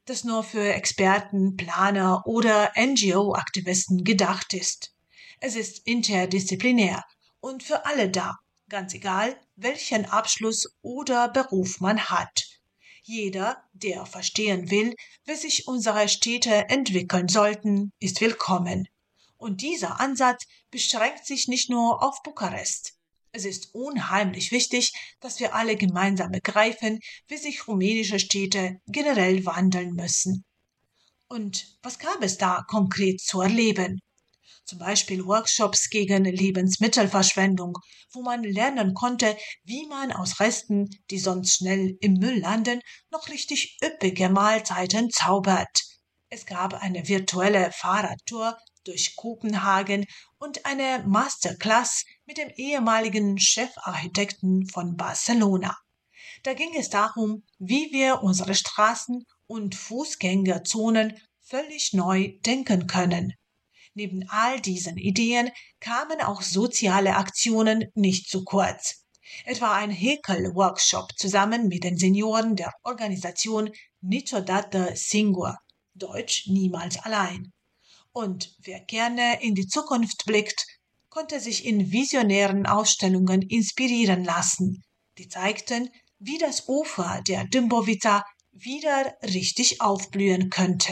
das nur für Experten, Planer oder NGO-Aktivisten gedacht ist. Es ist interdisziplinär und für alle da, ganz egal, welchen Abschluss oder Beruf man hat. Jeder, der verstehen will, wie sich unsere Städte entwickeln sollten, ist willkommen. Und dieser Ansatz beschränkt sich nicht nur auf Bukarest. Es ist unheimlich wichtig, dass wir alle gemeinsam begreifen, wie sich rumänische Städte generell wandeln müssen. Und was gab es da konkret zu erleben? Zum Beispiel Workshops gegen Lebensmittelverschwendung, wo man lernen konnte, wie man aus Resten, die sonst schnell im Müll landen, noch richtig üppige Mahlzeiten zaubert. Es gab eine virtuelle Fahrradtour durch Kopenhagen und eine Masterclass mit dem ehemaligen Chefarchitekten von Barcelona. Da ging es darum, wie wir unsere Straßen und Fußgängerzonen völlig neu denken können. Neben all diesen Ideen kamen auch soziale Aktionen nicht zu kurz. Etwa ein Häkel-Workshop zusammen mit den Senioren der Organisation Niciodată Singur, Deutsch niemals allein. Und wer gerne in die Zukunft blickt, konnte sich in visionären Ausstellungen inspirieren lassen, die zeigten, wie das Ufer der Dâmbovița wieder richtig aufblühen könnte.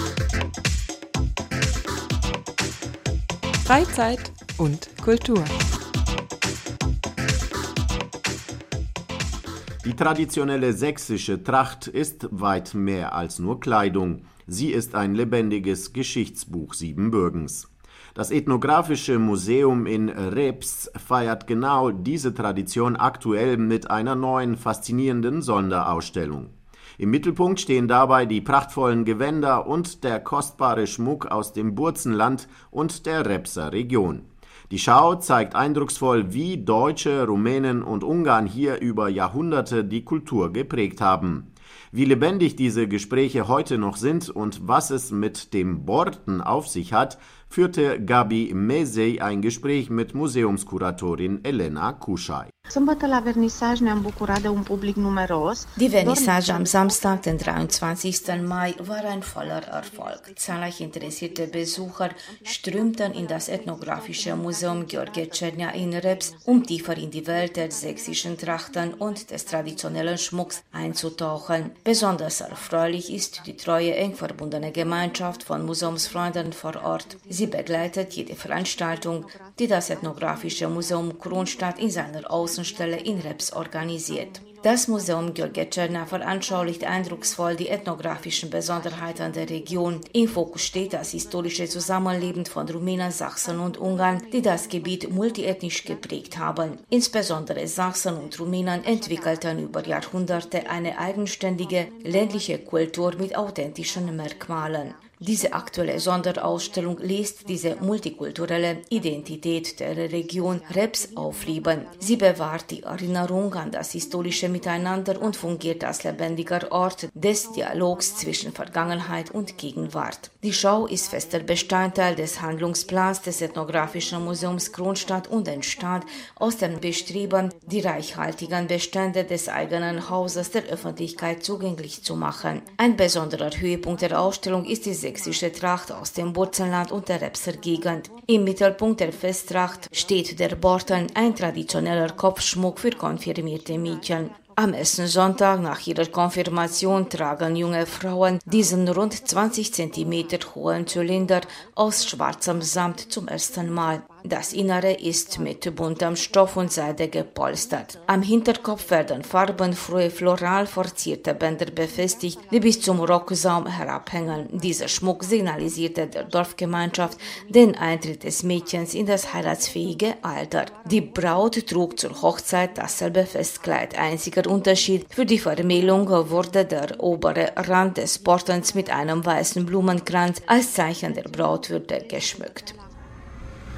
Freizeit und Kultur. Die traditionelle sächsische Tracht ist weit mehr als nur Kleidung. Sie ist ein lebendiges Geschichtsbuch Siebenbürgens. Das Ethnographische Museum in Reps feiert genau diese Tradition aktuell mit einer neuen, faszinierenden Sonderausstellung. Im Mittelpunkt stehen dabei die prachtvollen Gewänder und der kostbare Schmuck aus dem Burzenland und der Repser Region. Die Schau zeigt eindrucksvoll, wie Deutsche, Rumänen und Ungarn hier über Jahrhunderte die Kultur geprägt haben. Wie lebendig diese Gespräche heute noch sind und was es mit dem Borten auf sich hat, führte Gabi Mezei ein Gespräch mit Museumskuratorin Elena Kuschai. Die Vernissage am Samstag, den 23. Mai, war ein voller Erfolg. Zahlreich interessierte Besucher strömten in das ethnographische Museum Gheorghe Cernia in Reps, um tiefer in die Welt der sächsischen Trachten und des traditionellen Schmucks einzutauchen. Besonders erfreulich ist die treue, eng verbundene Gemeinschaft von Museumsfreunden vor Ort. Sie begleitet jede Veranstaltung, die das Ethnographische Museum Kronstadt in seiner Außenstelle in Reps organisiert. Das Museum Gheorghe Cernia veranschaulicht eindrucksvoll die ethnografischen Besonderheiten der Region. Im Fokus steht das historische Zusammenleben von Rumänen, Sachsen und Ungarn, die das Gebiet multiethnisch geprägt haben. Insbesondere Sachsen und Rumänen entwickelten über Jahrhunderte eine eigenständige ländliche Kultur mit authentischen Merkmalen. Diese aktuelle Sonderausstellung lässt diese multikulturelle Identität der Region Reps aufleben. Sie bewahrt die Erinnerung an das historische Miteinander und fungiert als lebendiger Ort des Dialogs zwischen Vergangenheit und Gegenwart. Die Schau ist fester Bestandteil des Handlungsplans des Ethnografischen Museums Kronstadt und entstand aus dem Bestreben, die reichhaltigen Bestände des eigenen Hauses der Öffentlichkeit zugänglich zu machen. Ein besonderer Höhepunkt der Ausstellung ist die sächsische Tracht aus dem Burzenland und der Repser Gegend. Im Mittelpunkt der Festtracht steht der Borten, ein traditioneller Kopfschmuck für konfirmierte Mädchen. Am ersten Sonntag nach ihrer Konfirmation tragen junge Frauen diesen rund 20 cm hohen Zylinder aus schwarzem Samt zum ersten Mal. Das Innere ist mit buntem Stoff und Seide gepolstert. Am Hinterkopf werden farbenfrohe, floral verzierte Bänder befestigt, die bis zum Rocksaum herabhängen. Dieser Schmuck signalisierte der Dorfgemeinschaft den Eintritt des Mädchens in das heiratsfähige Alter. Die Braut trug zur Hochzeit dasselbe Festkleid. Einziger Unterschied: für die Vermählung wurde der obere Rand des Bortens mit einem weißen Blumenkranz als Zeichen der Brautwürde geschmückt.